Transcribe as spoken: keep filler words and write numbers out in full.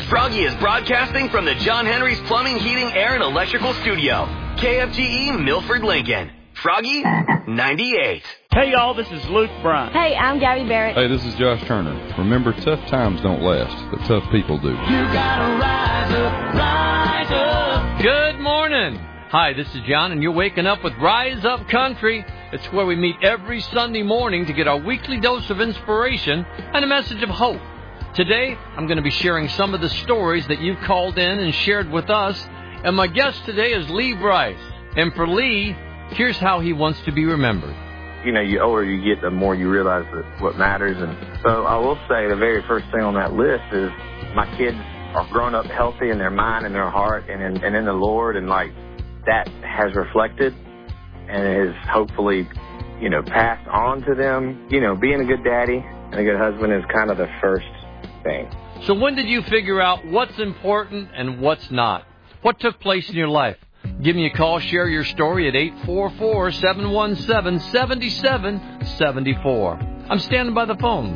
Froggy is broadcasting from the John Henry's Plumbing, Heating, Air, and Electrical Studio. K F G E, Milford, Lincoln. Froggy, ninety-eight. Hey, y'all, this is Luke Bryan. Hey, I'm Gabby Barrett. Hey, this is Josh Turner. Remember, tough times don't last, but tough people do. You gotta rise up, rise up. Good morning. Hi, this is John, and you're waking up with Rise Up Country. It's where we meet every Sunday morning to get our weekly dose of inspiration and a message of hope. Today, I'm going to be sharing some of the stories that you've called in and shared with us. And my guest today is Lee Brice. And for Lee, here's how he wants to be remembered. You know, the older you get, the more you realize that what matters. And so I will say the very first thing on that list is my kids are grown up healthy in their mind and their heart and in, and in the Lord. And, like, that has reflected and is hopefully, you know, passed on to them. You know, being a good daddy and a good husband is kind of the first thing. So when did you figure out what's important and what's not? What took place in your life? Give me a call, share your story at eight four four, seven one seven, seven seven seven four. I'm standing by the phone.